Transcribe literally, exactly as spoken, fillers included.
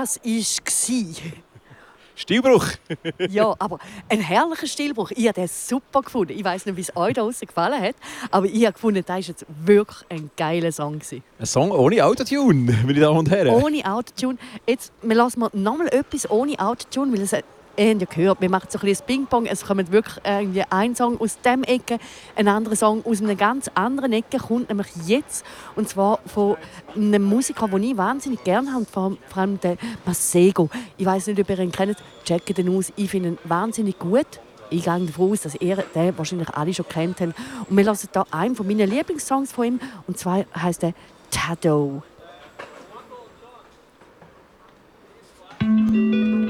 das war. Stilbruch. Ja, aber ein herrlicher Stilbruch. Ich habe den super gefunden. Ich weiss nicht, wie es euch da draussen gefallen hat, aber ich habe gefunden, das war jetzt wirklich ein geiler Song. Ein Song ohne Autotune, meine Damen und Herren. Ohne Autotune. Jetzt lassen wir nochmal etwas ohne Autotune, weil es, ihr habt ja gehört, wir machen so ein bisschen Ping-Pong. Es kommt wirklich irgendwie ein Song aus dem Ecke, ein anderer Song aus einer ganz anderen Ecke kommt nämlich jetzt. Und zwar von einem Musiker, den ich wahnsinnig gerne habe, vor allem der Masego. Ich weiss nicht, ob ihr ihn kennt. Checkt ihn aus. Ich finde ihn wahnsinnig gut. Ich gehe davon aus, dass ihr den wahrscheinlich alle schon kennt. Und wir hören hier einen meiner Lieblingssongs von ihm. Und zwar heisst er «Tattoo».